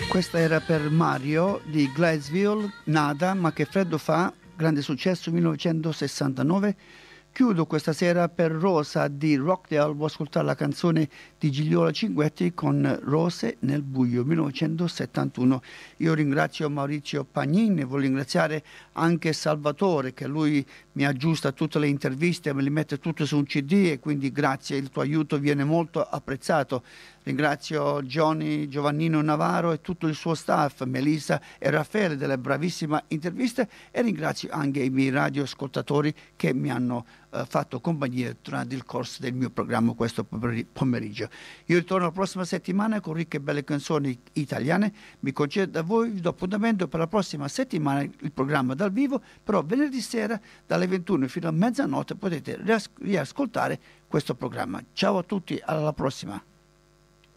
Questa era per Mario di Gladesville, Nada, ma che freddo fa, grande successo 1969. Chiudo questa sera per Rosa di Rockdale, vuoi ascoltare la canzone di Gigliola Cinquetti con Rose nel buio 1971. Io ringrazio Maurizio Pagnin e voglio ringraziare anche Salvatore che lui mi aggiusta tutte le interviste, me le mette tutte su un CD e quindi grazie, il tuo aiuto viene molto apprezzato. Ringrazio Giovannino Navarro e tutto il suo staff, Melissa e Raffaele delle bravissime interviste e ringrazio anche i miei radioascoltatori che mi hanno fatto compagnia durante il corso del mio programma questo pomeriggio. Io ritorno la prossima settimana con ricche e belle canzoni italiane. Mi concedo da voi, vi do appuntamento per la prossima settimana il programma dal vivo, però venerdì sera dalle 21 fino a mezzanotte potete riascoltare questo programma. Ciao a tutti, alla prossima.